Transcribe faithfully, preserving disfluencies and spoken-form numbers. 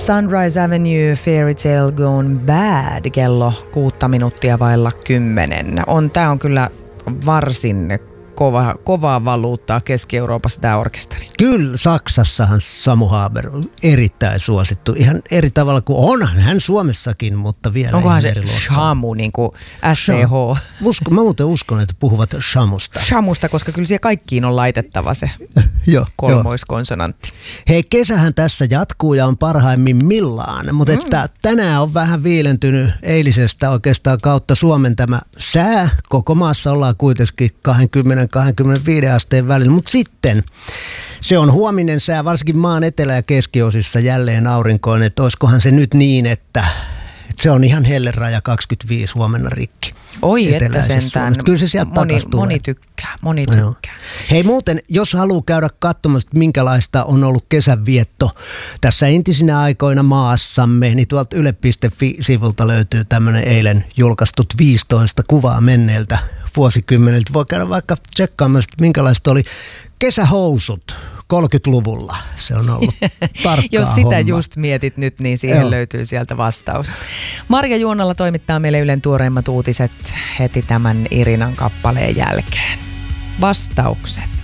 Sunrise Avenue, Fairy Tale Gone Bad, kello kuutta minuuttia vailla kymmenen. On, tää on kyllä varsin kova, kovaa valuuttaa Keski-Euroopassa tää orkesteri. Kyllä, Saksassahan Samu Haber on erittäin suosittu. Ihan eri tavalla kuin onhan hän Suomessakin, mutta vielä onkohan se eri luokkaa. Shamu, niin kuin S C H? Usko, mä muuten uskon, että puhuvat Shamusta. Shamusta, koska kyllä siellä kaikkiin on laitettava se kolmoiskonsonantti. Hei, kesähän tässä jatkuu ja on parhaimmillaan, mutta mm. että tänään on vähän viilentynyt eilisestä oikeastaan kautta Suomen tämä sää. Koko maassa ollaan kuitenkin kaksikymmentä kaksikymmentäviisi asteen välillä, mutta sitten se on huominen sää, varsinkin maan etelä- ja keskiosissa jälleen aurinkoinen, että olisikohan se nyt niin, että, että se on ihan helleraja kaksikymmentäviisi huomenna rikki. Oi, että sentään. Kyllä se sieltä moni, takas tulee. moni tykkää, moni tykkää. No. Hei muuten, jos haluaa käydä katsomassa, minkälaista on ollut kesänvietto tässä entisinä aikoina maassamme, niin tuolta yle piste fi-sivulta löytyy tämmöinen eilen julkaistut viisitoista kuvaa menneeltä vuosikymmeneltä. Voi käydä vaikka tsekkaamassa, minkälaista oli kesähousut kolmekymmentäluvulla. Se on ollut tarkkaa Jos sitä homma. just mietit nyt, niin siihen Joo. löytyy sieltä vastaus. Marja Juonala toimittaa meille Ylen tuoreimmat uutiset heti tämän Irinan kappaleen jälkeen. Vastaukset.